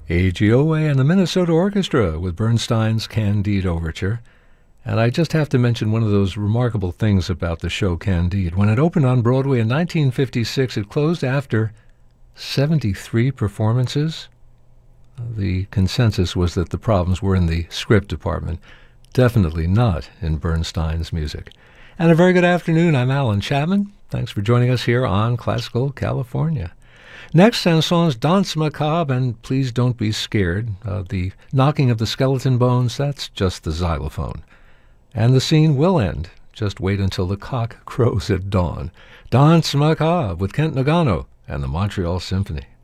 AGOA and the Minnesota Orchestra with Bernstein's Candide Overture. And I just have to mention one of those remarkable things about the show Candide. When it opened on Broadway in 1956, it closed after 73 performances. The consensus was that the problems were in the script department, definitely not in Bernstein's music. And a very good afternoon. I'm Alan Chapman. Thanks for joining us here on Classical California. Next, Saint-Saëns' Danse Macabre, and please don't be scared. The knocking of the skeleton bones, that's just the xylophone. And the scene will end. Just wait until the cock crows at dawn. Danse Macabre with Kent Nagano and the Montreal Symphony.